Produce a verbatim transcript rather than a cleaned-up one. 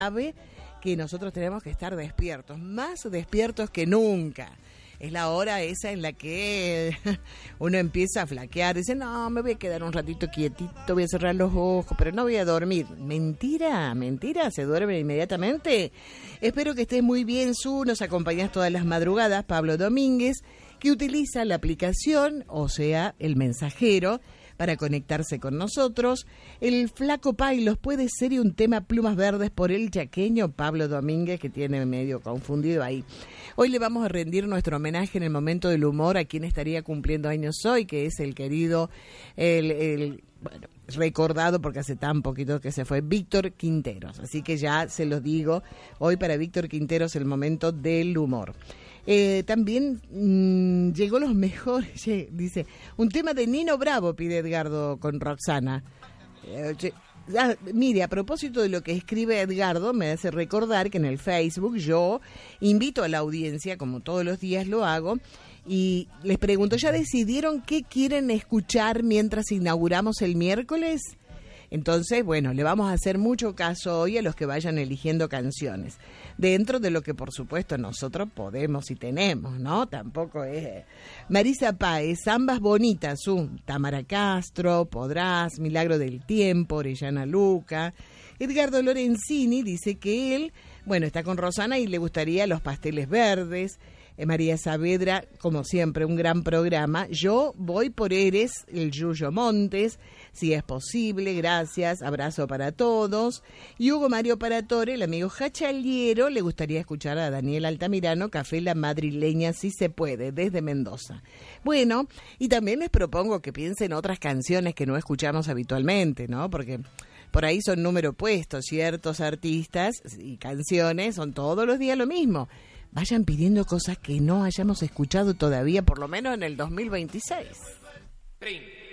sabe que nosotros tenemos que estar despiertos, más despiertos que nunca. Es la hora esa en la que uno empieza a flaquear, dice, no, me voy a quedar un ratito quietito, voy a cerrar los ojos, pero no voy a dormir. Mentira, mentira, se duerme inmediatamente. Espero que estés muy bien, Su, nos acompañas todas las madrugadas, Pablo Domínguez, que utiliza la aplicación, o sea, el mensajero, para conectarse con nosotros. El Flaco Pailos puede ser un tema Plumas Verdes por el chaqueño Pablo Domínguez, que tiene medio confundido ahí. Hoy le vamos a rendir nuestro homenaje en el momento del humor a quien estaría cumpliendo años hoy, que es el querido, el, el bueno, recordado porque hace tan poquito que se fue, Víctor Quinteros. Así que ya se los digo, hoy para Víctor Quinteros el momento del humor. Eh, también mmm, llegó los mejores, dice, un tema de Nino Bravo, pide Edgardo con Roxana. Eh, ah, mire, a propósito de lo que escribe Edgardo, me hace recordar que en el Facebook yo invito a la audiencia, como todos los días lo hago, y les pregunto, ¿ya decidieron qué quieren escuchar mientras inauguramos el miércoles? Entonces, bueno, le vamos a hacer mucho caso hoy a los que vayan eligiendo canciones. Dentro de lo que, por supuesto, nosotros podemos y tenemos, ¿no? Tampoco es... Marisa Páez, Zambas Bonitas, su Tamara Castro, Podrás, Milagro del Tiempo, Orellana Luca. Edgardo Lorenzini dice que él, bueno, está con Rosana y le gustaría Los Pasteles Verdes. Eh, María Saavedra, como siempre, un gran programa. Yo voy por Eres, el Yuyo Montes, si es posible, gracias, abrazo para todos. Y Hugo Mario Paratore, el amigo Jachaliero, le gustaría escuchar a Daniel Altamirano, Café La Madrileña, si se puede, desde Mendoza. Bueno, y también les propongo que piensen otras canciones que no escuchamos habitualmente, ¿no? Porque por ahí son número puesto, ciertos artistas y canciones son todos los días lo mismo. Vayan pidiendo cosas que no hayamos escuchado todavía, por lo menos en el dos mil veintiséis.